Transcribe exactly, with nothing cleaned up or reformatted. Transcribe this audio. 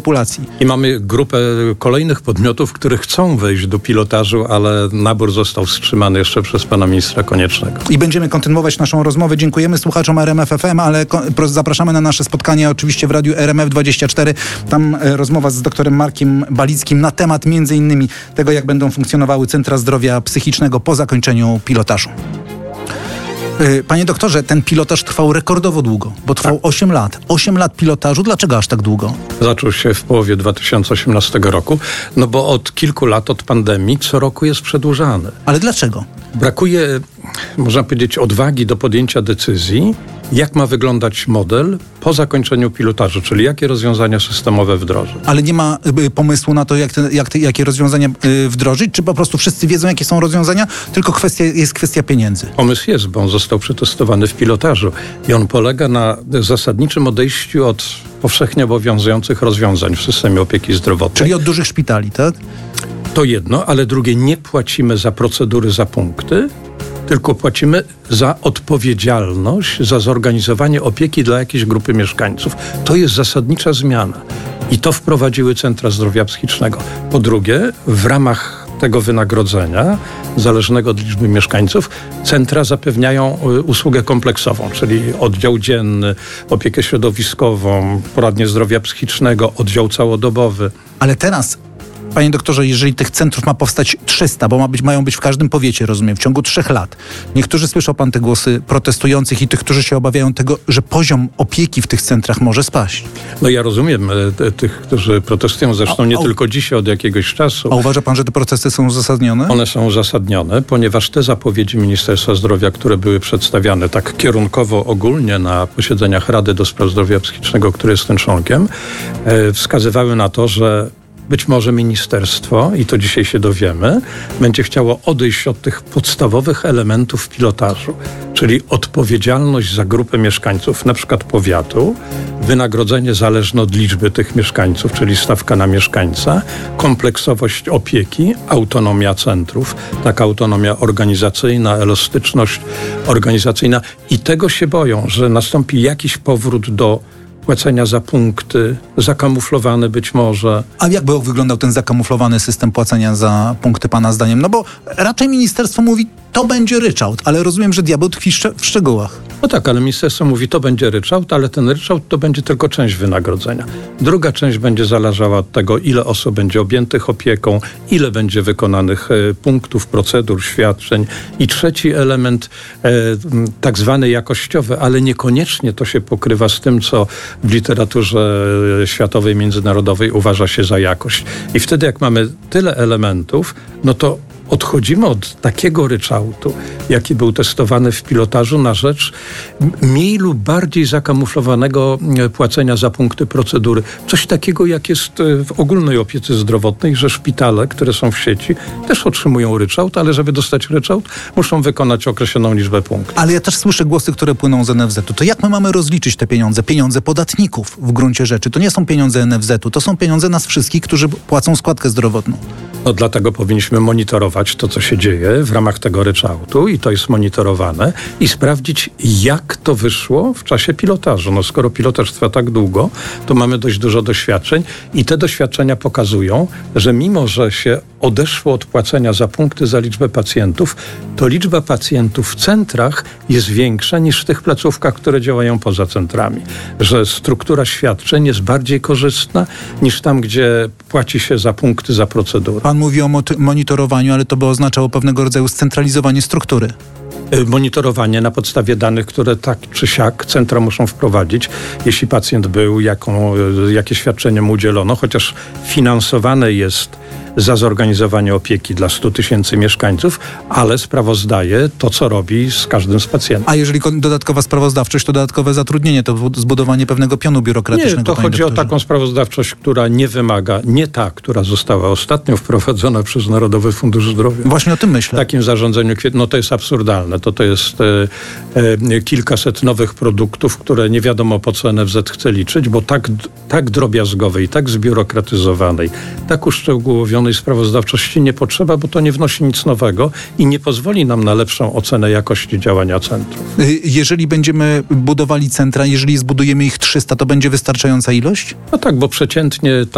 populacji. I mamy grupę kolejnych podmiotów, które chcą wejść do pilotażu, ale nabór został wstrzymany jeszcze przez pana ministra Koniecznego. I będziemy kontynuować naszą rozmowę. Dziękujemy słuchaczom R M F F M, ale zapraszamy na nasze spotkanie oczywiście w Radiu R M F dwadzieścia cztery. Tam rozmowa z doktorem Markiem Balickim na temat między innymi tego, jak będą funkcjonowały centra zdrowia psychicznego po zakończeniu pilotażu. Panie doktorze, ten pilotaż trwał rekordowo długo, bo trwał tak. osiem lat. osiem lat pilotażu, dlaczego aż tak długo? Zaczął się w połowie dwa tysiące osiemnastego roku, no bo od kilku lat, od pandemii, co roku jest przedłużany. Ale dlaczego? Brakuje, można powiedzieć, odwagi do podjęcia decyzji, jak ma wyglądać model po zakończeniu pilotażu, czyli jakie rozwiązania systemowe wdrożyć. Ale nie ma y, pomysłu na to, jak te, jak te, jakie rozwiązania y, wdrożyć? Czy po prostu wszyscy wiedzą, jakie są rozwiązania? Tylko kwestia, jest kwestia pieniędzy. Pomysł jest, bo on został przetestowany w pilotażu i on polega na zasadniczym odejściu od powszechnie obowiązujących rozwiązań w systemie opieki zdrowotnej. Czyli od dużych szpitali, tak? To jedno, ale drugie, nie płacimy za procedury, za punkty, tylko płacimy za odpowiedzialność za zorganizowanie opieki dla jakiejś grupy mieszkańców. To jest zasadnicza zmiana. I to wprowadziły centra zdrowia psychicznego. Po drugie, w ramach tego wynagrodzenia, zależnego od liczby mieszkańców, centra zapewniają usługę kompleksową, czyli oddział dzienny, opiekę środowiskową, poradnię zdrowia psychicznego, oddział całodobowy. Ale teraz, panie doktorze, jeżeli tych centrów ma powstać trzysta, bo ma być, mają być w każdym powiecie, rozumiem, w ciągu trzech lat. Niektórzy słyszał pan te głosy protestujących i tych, którzy się obawiają tego, że poziom opieki w tych centrach może spaść. No ja rozumiem e, tych, którzy protestują, zresztą a, nie a, tylko dzisiaj, od jakiegoś czasu. A uważa pan, że te protesty są uzasadnione? One są uzasadnione, ponieważ te zapowiedzi Ministerstwa Zdrowia, które były przedstawiane tak kierunkowo ogólnie na posiedzeniach Rady do Spraw Zdrowia Psychicznego, który jestem członkiem, e, wskazywały na to, że być może ministerstwo, i to dzisiaj się dowiemy, będzie chciało odejść od tych podstawowych elementów pilotażu, czyli odpowiedzialność za grupę mieszkańców, na przykład powiatu, wynagrodzenie zależne od liczby tych mieszkańców, czyli stawka na mieszkańca, kompleksowość opieki, autonomia centrów, taka autonomia organizacyjna, elastyczność organizacyjna. I tego się boją, że nastąpi jakiś powrót do płacenia za punkty, zakamuflowany być może. A jak by wyglądał ten zakamuflowany system płacenia za punkty pana zdaniem? No bo raczej ministerstwo mówi, to będzie ryczałt, ale rozumiem, że diabeł tkwi w szczegółach. No tak, ale ministerstwo mówi, to będzie ryczałt, ale ten ryczałt to będzie tylko część wynagrodzenia. Druga część będzie zależała od tego, ile osób będzie objętych opieką, ile będzie wykonanych e, punktów, procedur, świadczeń. I trzeci element, e, tak zwany jakościowy, ale niekoniecznie to się pokrywa z tym, co w literaturze światowej, międzynarodowej uważa się za jakość. I wtedy, jak mamy tyle elementów, no to odchodzimy od takiego ryczałtu, jaki był testowany w pilotażu, na rzecz mniej lub bardziej zakamuflowanego płacenia za punkty procedury. Coś takiego, jak jest w ogólnej opiece zdrowotnej, że szpitale, które są w sieci, też otrzymują ryczałt, ale żeby dostać ryczałt, muszą wykonać określoną liczbę punktów. Ale ja też słyszę głosy, które płyną z N F Z-u. To jak my mamy rozliczyć te pieniądze? Pieniądze podatników w gruncie rzeczy. To nie są pieniądze N F Z-u, to są pieniądze nas wszystkich, którzy płacą składkę zdrowotną. No dlatego powinniśmy monitorować to, co się dzieje w ramach tego ryczałtu i to jest monitorowane i sprawdzić, jak to wyszło w czasie pilotażu. No skoro pilotaż trwa tak długo, to mamy dość dużo doświadczeń i te doświadczenia pokazują, że mimo, że się odeszło od płacenia za punkty za liczbę pacjentów, to liczba pacjentów w centrach jest większa niż w tych placówkach, które działają poza centrami. Że struktura świadczeń jest bardziej korzystna niż tam, gdzie płaci się za punkty, za procedury. Pan mówi o mot- monitorowaniu, ale to by oznaczało pewnego rodzaju scentralizowanie struktury. Monitorowanie na podstawie danych, które tak czy siak centra muszą wprowadzić, jeśli pacjent był, jaką, jakie świadczenie mu udzielono, chociaż finansowane jest za zorganizowanie opieki dla stu tysięcy mieszkańców, ale sprawozdaje to, co robi z każdym z pacjentów. A jeżeli dodatkowa sprawozdawczość, to dodatkowe zatrudnienie, to zbudowanie pewnego pionu biurokratycznego. Nie, to chodzi doktorze. o taką sprawozdawczość, która nie wymaga, nie ta, która została ostatnio wprowadzona przez Narodowy Fundusz Zdrowia. Właśnie o tym myślę. W takim zarządzeniu, no to jest absurdalne. To to jest e, e, kilkaset nowych produktów, które nie wiadomo po co N F Z chce liczyć, bo tak, tak drobiazgowej, tak zbiurokratyzowanej, tak uszczegółowionej sprawozdawczości nie potrzeba, bo to nie wnosi nic nowego i nie pozwoli nam na lepszą ocenę jakości działania centrów. Jeżeli będziemy budowali centra, jeżeli zbudujemy ich trzysta, to będzie wystarczająca ilość? No tak, bo przeciętnie